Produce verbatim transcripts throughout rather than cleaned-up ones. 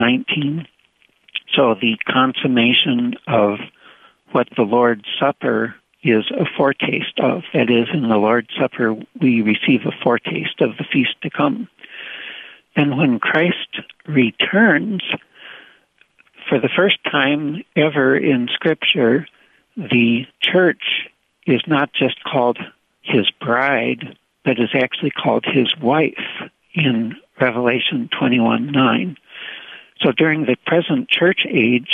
nineteen. So the consummation of what the Lord's Supper is a foretaste of. That is, in the Lord's Supper, we receive a foretaste of the feast to come. And when Christ returns, for the first time ever in Scripture, the church is not just called his bride, but is actually called his wife in Revelation twenty-one nine. So during the present church age,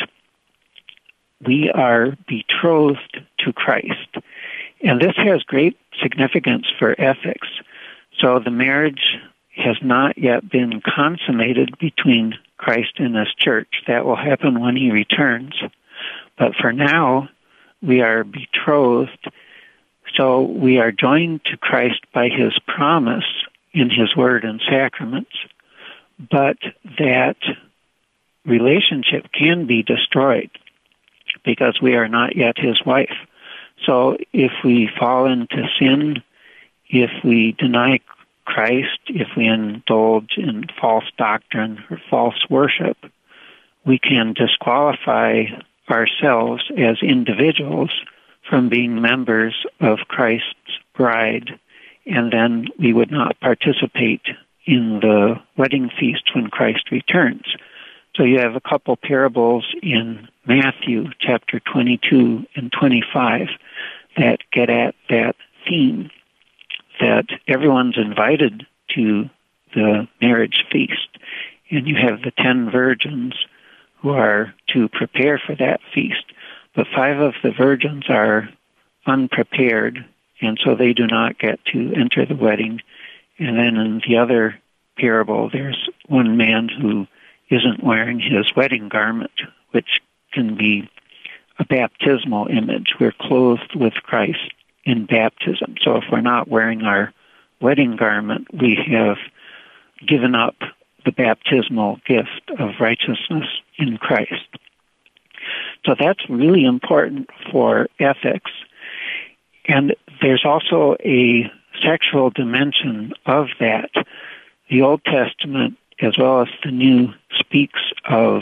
we are betrothed to Christ. And this has great significance for ethics. So the marriage has not yet been consummated between Christ and his church. That will happen when he returns. But for now, we are betrothed. So we are joined to Christ by his promise in his word and sacraments. But that relationship can be destroyed because we are not yet his wife. So if we fall into sin, if we deny Christ, if we indulge in false doctrine or false worship, we can disqualify ourselves as individuals from being members of Christ's bride, and then we would not participate in the wedding feast when Christ returns. So you have a couple parables in Matthew chapter twenty-two and twenty-five that get at that theme, that everyone's invited to the marriage feast. And you have the ten virgins who are to prepare for that feast. But five of the virgins are unprepared, and so they do not get to enter the wedding. And then in the other parable, there's one man who isn't wearing his wedding garment, which can be a baptismal image. We're clothed with Christ in baptism. So if we're not wearing our wedding garment, we have given up the baptismal gift of righteousness in Christ. So that's really important for ethics. And there's also a sexual dimension of that. The Old Testament, as well as the New, speaks of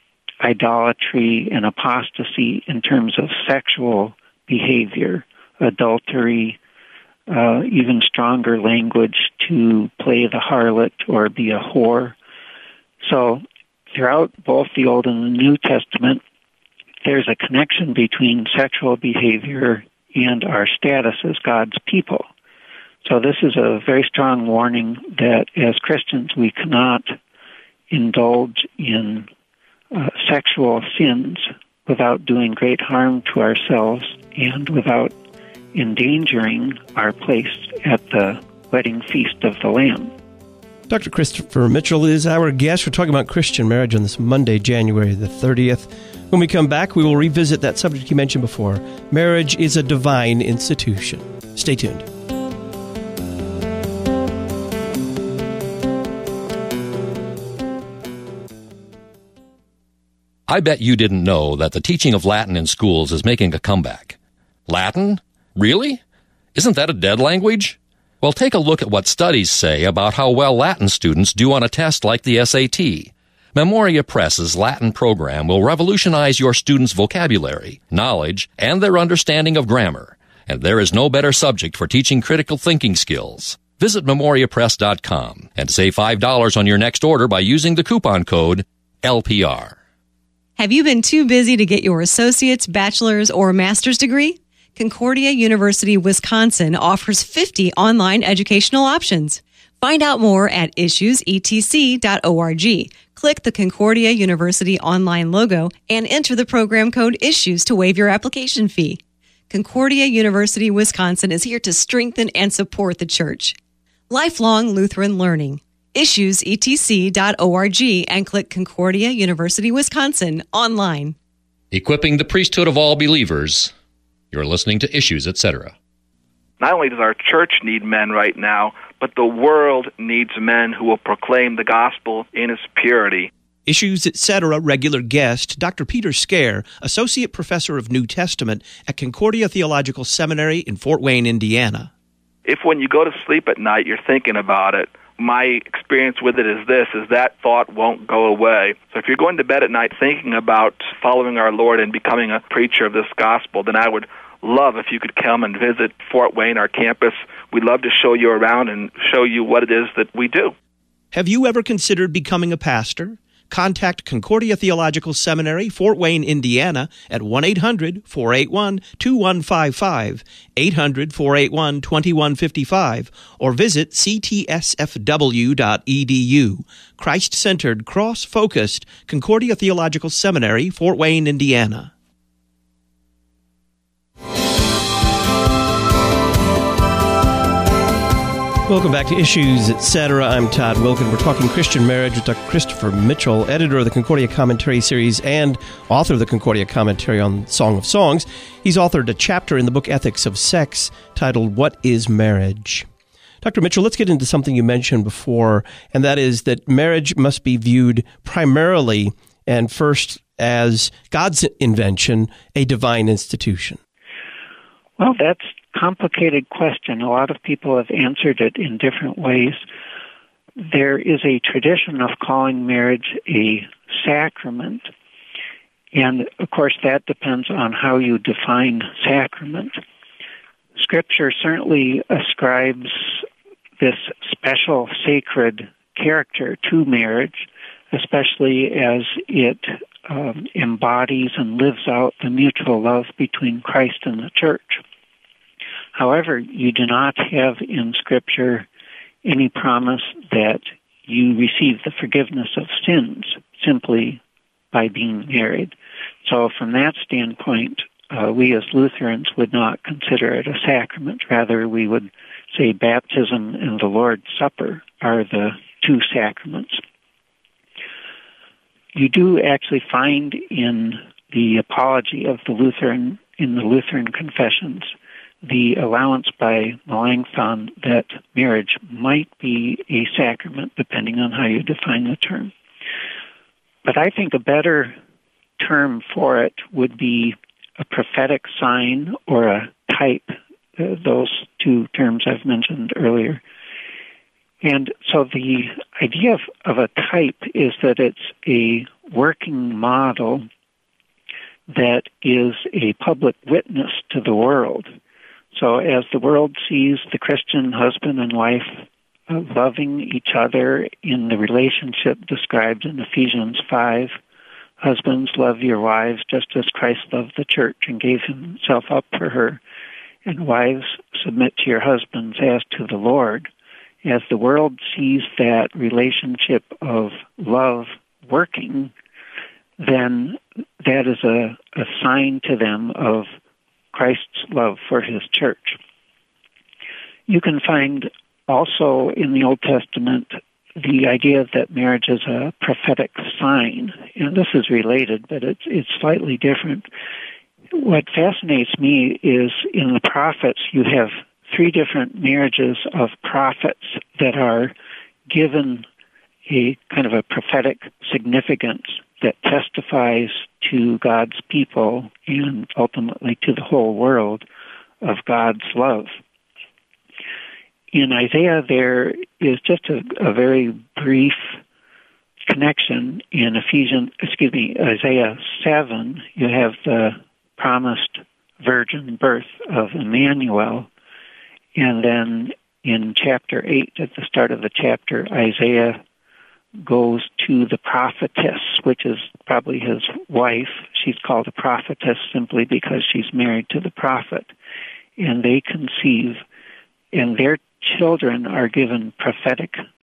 idolatry and apostasy in terms of sexual behavior, adultery, uh, even stronger language to play the harlot or be a whore. So throughout both the Old and the New Testament, there's a connection between sexual behavior and our status as God's people. So this is a very strong warning that as Christians we cannot indulge in uh, sexual sins without doing great harm to ourselves and without endangering our place at the wedding feast of the Lamb. Doctor Christopher Mitchell is our guest. We're talking about Christian marriage on this Monday, January the thirtieth. When we come back, we will revisit that subject you mentioned before. Marriage is a divine institution. Stay tuned. I bet you didn't know that the teaching of Latin in schools is making a comeback. Latin? Really? Isn't that a dead language? Well, take a look at what studies say about how well Latin students do on a test like the S A T. Memoria Press's Latin program will revolutionize your students' vocabulary, knowledge, and their understanding of grammar. And there is no better subject for teaching critical thinking skills. Visit memoria press dot com and save five dollars on your next order by using the coupon code L P R. Have you been too busy to get your associate's, bachelor's, or master's degree? Concordia University, Wisconsin offers fifty online educational options. Find out more at issues e t c dot org. Click the Concordia University online logo and enter the program code ISSUES to waive your application fee. Concordia University, Wisconsin is here to strengthen and support the church. Lifelong Lutheran Learning. issues e t c dot org and click Concordia University, Wisconsin online. Equipping the priesthood of all believers. You're listening to Issues, et cetera. Not only does our church need men right now, but the world needs men who will proclaim the gospel in its purity. Issues, et cetera. Regular guest, Doctor Peter Scare, Associate Professor of New Testament at Concordia Theological Seminary in Fort Wayne, Indiana. If when you go to sleep at night you're thinking about it, my experience with it is this, is that thought won't go away. So if you're going to bed at night thinking about following our Lord and becoming a preacher of this gospel, then I would love if you could come and visit Fort Wayne, our campus. We'd love to show you around and show you what it is that we do. Have you ever considered becoming a pastor? Contact Concordia Theological Seminary, Fort Wayne, Indiana, at one eight hundred, four eight one, two one five five, eight hundred, four eight one, two one five five, or visit c t s f w dot e d u. Christ-centered, cross-focused Concordia Theological Seminary, Fort Wayne, Indiana. Welcome back to Issues, et cetera. I'm Todd Wilken. We're talking Christian marriage with Doctor Christopher Mitchell, editor of the Concordia Commentary series and author of the Concordia Commentary on Song of Songs. He's authored a chapter in the book Ethics of Sex titled, What is Marriage? Doctor Mitchell, let's get into something you mentioned before, and that is that marriage must be viewed primarily and first as God's invention, a divine institution. Well, that's a complicated question. A lot of people have answered it in different ways. There is a tradition of calling marriage a sacrament, and of course that depends on how you define sacrament. Scripture certainly ascribes this special sacred character to marriage, especially as it um, embodies and lives out the mutual love between Christ and the church. However, you do not have in Scripture any promise that you receive the forgiveness of sins simply by being married. So from that standpoint, uh, we as Lutherans would not consider it a sacrament. Rather, we would say baptism and the Lord's Supper are the two sacraments. You do actually find in the apology of the Lutheran, in the Lutheran confessions, the allowance by Melanchthon that marriage might be a sacrament, depending on how you define the term. But I think a better term for it would be a prophetic sign or a type, uh, those two terms I've mentioned earlier. And so the idea of, of a type is that it's a working model that is a public witness to the world. So as the world sees the Christian husband and wife uh, loving each other in the relationship described in Ephesians five, husbands, love your wives just as Christ loved the church and gave himself up for her, and wives, submit to your husbands as to the Lord. As the world sees that relationship of love working, then that is a, a sign to them of Christ's love for his church. You can find also in the Old Testament the idea that marriage is a prophetic sign, and this is related, but it's, it's slightly different. What fascinates me is in the prophets you have three different marriages of prophets that are given a kind of a prophetic significance that testifies to God's people and ultimately to the whole world of God's love. In Isaiah, there is just a, a very brief connection. In Ephesians, excuse me, Isaiah seven, you have the promised virgin birth of Emmanuel, and then in chapter eight, at the start of the chapter, Isaiah goes to the prophetess, which is probably his wife. She's called a prophetess simply because she's married to the prophet. And they conceive, and their children are given prophetic